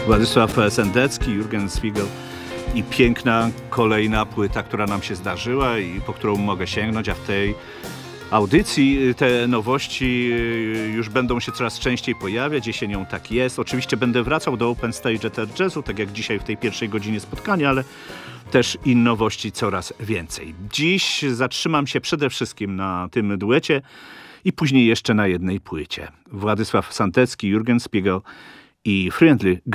Władysław Sendecki, Jurgen Spiegel i piękna kolejna płyta, która nam się zdarzyła i po którą mogę sięgnąć, a w tej audycji te nowości już będą się coraz częściej pojawiać, jesienią tak jest. Oczywiście będę wracał do Open Stage Ether Jazzu, tak jak dzisiaj w tej pierwszej godzinie spotkania, ale też i nowości coraz więcej. Dziś zatrzymam się przede wszystkim na tym duecie i później jeszcze na jednej płycie. Władysław Sendecki, Jurgen Spiegel i Friendly